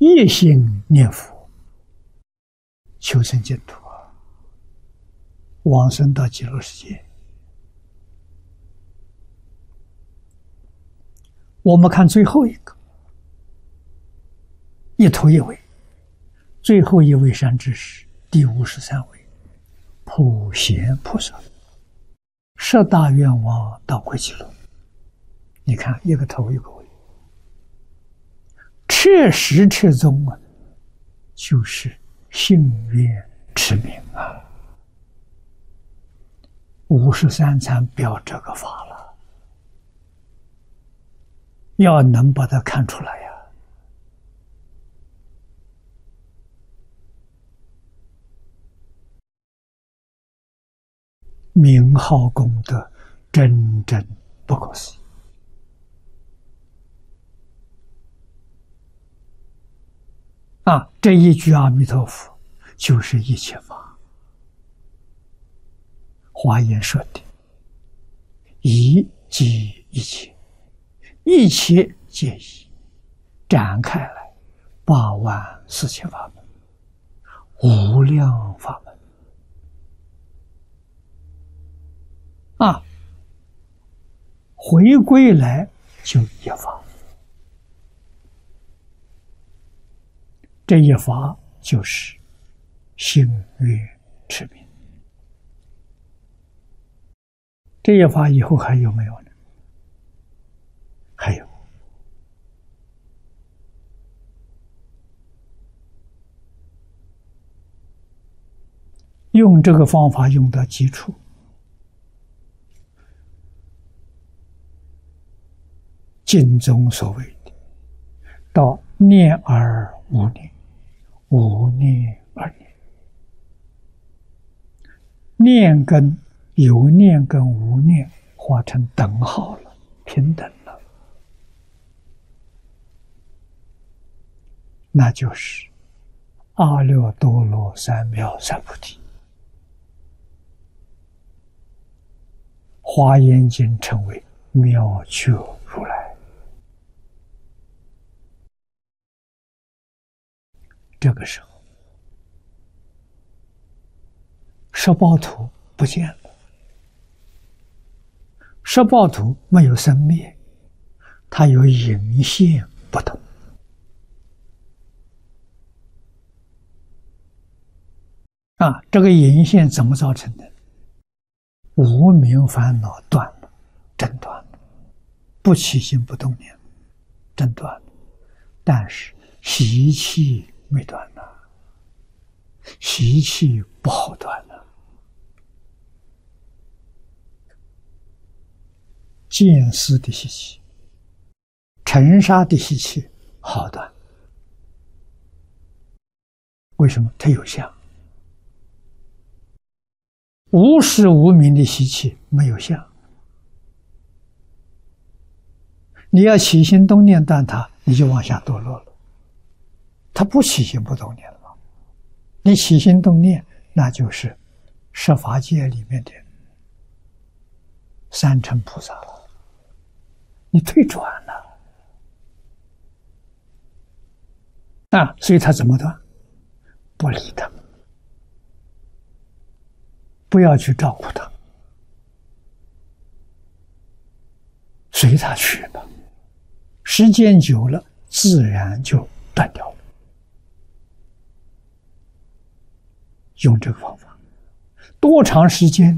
一心念佛，求生净土啊，往生到极乐世界。我们看最后一个，一头一尾，最后一位善知识，第53位，普贤菩萨，十大愿望到会极乐。你看，一个头一个尾，彻实彻宗啊，就是信愿持名啊。53参表这个法了，要能把它看出来呀。名号功德真正不可思议啊！这一句阿弥陀佛就是一切法。华严说的一即一切，一切皆一，展开来84000法门，无量法门啊！回归来就一法，这一法就是信愿持名。这一法以后还有没有呢？还有。用这个方法用到基础，经中所谓的到念而无念，无念而念，念跟有念跟无念画成等号了，平等了，那就是阿耨多罗三藐三菩提。华严经称为妙觉如来。这个时候，十报图不见了，十报图没有生灭，它有隐现不同。这个隐现怎么造成的？无明烦恼断了，真断了，不起心不动念，真断了。但是习气没断呢，习气不好断呢。见思的习气，尘沙的习气好断。为什么？它有相。无始无明的习气没有相，你要起心动念断它，你就往下堕落了。它不起心不动念了，你起心动念，那就是十法界里面的三乘菩萨了，你退转了。所以他怎么断？不理他，不要去照顾他，随他去吧。时间久了，自然就断掉了。用这个方法，多长时间？